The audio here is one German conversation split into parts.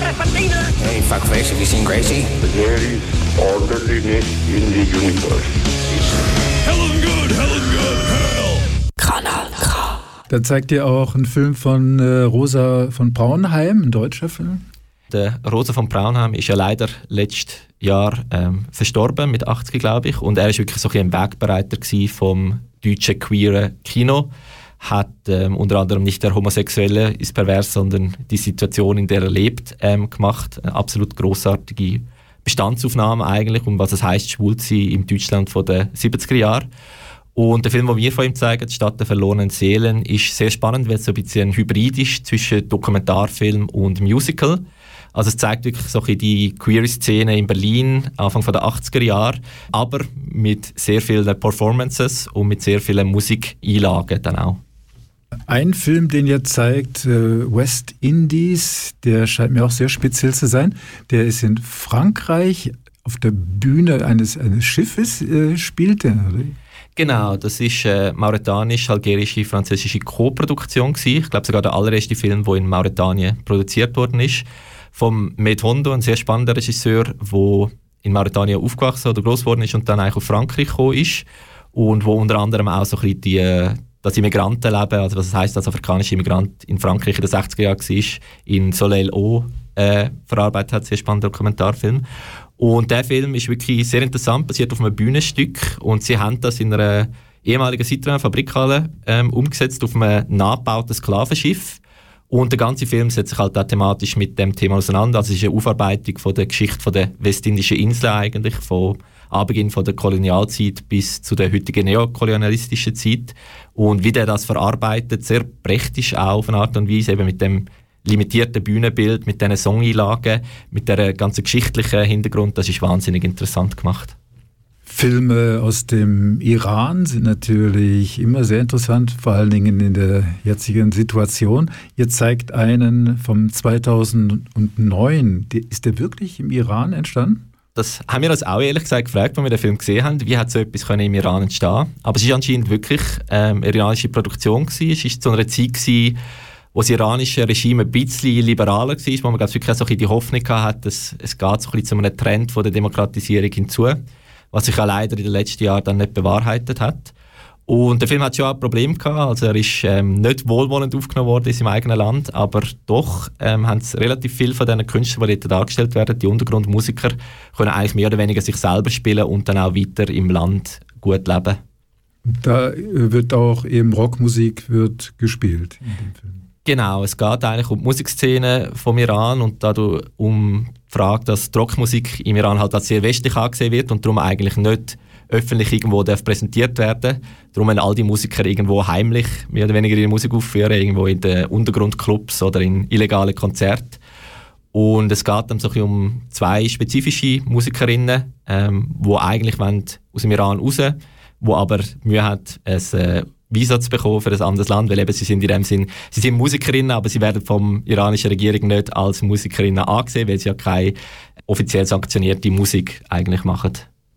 Patina! Hey, fuckface, have you seen Gracie? There is orderliness in the universe. Helen good, hell! Kanal K. Da zeigt ihr auch einen Film von Rosa von Braunheim, ein deutscher Film. Der Rosa von Braunheim ist ja leider letztes Jahr verstorben, mit 80, glaube ich. Und er war wirklich so ein Wegbereiter vom deutschen queeren Kino. Hat unter anderem nicht der Homosexuelle ist pervers, sondern die Situation, in der er lebt, gemacht. Eine absolut grossartige Bestandsaufnahme eigentlich, um was es heisst, schwul zu sein im Deutschland von den 70er Jahren. Und der Film, den wir von ihm zeigen, «Stadt der verlorenen Seelen», ist sehr spannend, weil es so ein bisschen ein Hybrid ist zwischen Dokumentarfilm und Musical. Also es zeigt wirklich so die Queer-Szene in Berlin, Anfang der 80er Jahre, aber mit sehr vielen Performances und mit sehr vielen Musikeinlagen dann auch. Ein Film, den ihr zeigt, West Indies, der scheint mir auch sehr speziell zu sein. Der ist in Frankreich auf der Bühne eines Schiffes, spielt der, oder? Genau, das war mauretanisch-algerische, französische Co-Produktion gewesen. Ich glaube sogar der allererste Film, der in Mauretanien produziert worden ist. Vom Med Hondo, ein sehr spannender Regisseur, der in Mauretanien aufgewachsen oder gross geworden ist und dann eigentlich auf Frankreich gekommen ist. Und wo unter anderem auch so ein bisschen das Immigrantenleben, also was es heisst, als afrikanischer Immigrant in Frankreich in den 60er Jahren war, in Soleil Eau verarbeitet hat, sehr spannender Dokumentarfilm. Und der Film ist wirklich sehr interessant, basiert auf einem Bühnenstück und sie haben das in einer ehemaligen Citroën-Fabrikhalle umgesetzt auf einem nachgebauten Sklavenschiff. Und der ganze Film setzt sich halt auch thematisch mit dem Thema auseinander. Also es ist eine Aufarbeitung von der Geschichte der westindischen Inseln eigentlich, von Anbeginn von der Kolonialzeit bis zu der heutigen neokolonialistischen Zeit. Und wie der das verarbeitet, sehr prächtig auch auf eine Art und Weise, eben mit dem limitierten Bühnenbild, mit diesen Songeinlagen, mit der ganzen geschichtlichen Hintergrund, das ist wahnsinnig interessant gemacht. Filme aus dem Iran sind natürlich immer sehr interessant, vor allen Dingen in der jetzigen Situation. Ihr zeigt einen vom 2009. Ist der wirklich im Iran entstanden? Das haben wir uns auch ehrlich gesagt gefragt, als wir den Film gesehen haben. Wie hat so etwas im Iran entstehen? Aber es ist anscheinend wirklich eine iranische Produktion gewesen. Es war zu einer Zeit gewesen, wo das iranische Regime ein bisschen liberaler war, wo man wirklich so die Hoffnung hatte, dass es geht so ein bisschen zu einem Trend von der Demokratisierung hinzu, was sich auch leider in den letzten Jahren dann nicht bewahrheitet hat. Und der Film hat schon auch ein Problem gehabt, also er ist nicht wohlwollend aufgenommen worden in seinem eigenen Land, aber doch haben es relativ viele von diesen Künstlern, die dort dargestellt werden, die Untergrundmusiker, können eigentlich mehr oder weniger sich selber spielen und dann auch weiter im Land gut leben. Da wird auch eben Rockmusik gespielt in dem Film. Genau, es geht eigentlich um die Musikszene vom Iran und dadurch um die Frage, dass die Rockmusik im Iran halt als sehr westlich angesehen wird und darum eigentlich nicht öffentlich irgendwo präsentiert werden. Darum wenn all die Musiker irgendwo heimlich mehr oder weniger ihre Musik aufführen, irgendwo in den Untergrundclubs oder in illegalen Konzerten. Und es geht dann so ein bisschen um zwei spezifische Musikerinnen, die eigentlich aus dem Iran raus wollen, die aber Mühe haben, ein Visa zu bekommen für ein anderes Land, weil eben sie sind in dem Sinn, sie sind Musikerinnen, aber sie werden vom iranischen Regierung nicht als Musikerinnen angesehen, weil sie ja keine offiziell sanktionierte Musik eigentlich machen.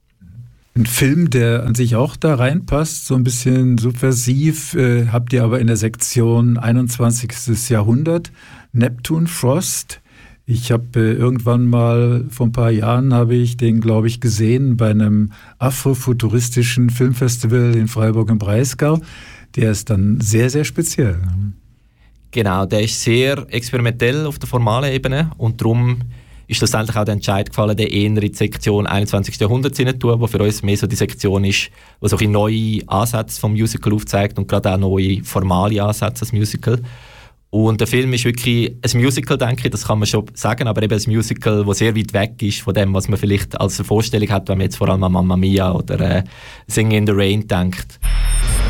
Ein Film, der an sich auch da reinpasst, so ein bisschen subversiv, habt ihr aber in der Sektion 21. Jahrhundert, Neptune Frost. Ich habe irgendwann mal, vor ein paar Jahren habe ich den, glaube ich, gesehen bei einem afrofuturistischen Filmfestival in Freiburg im Breisgau. Der ist dann sehr, sehr speziell. Genau, der ist sehr experimentell auf der formalen Ebene und darum ist schlussendlich auch der Entscheid gefallen, den eher in die Sektion 21. Jahrhunderts zu tun, die für uns mehr so die Sektion ist, die so ein neue Ansätze vom Musical aufzeigt und gerade auch neue formale Ansätze als Musical. Und der Film ist wirklich ein Musical, denke ich, das kann man schon sagen, aber eben ein Musical, das sehr weit weg ist von dem, was man vielleicht als Vorstellung hat, wenn man jetzt vor allem an Mamma Mia oder Singing in the Rain denkt.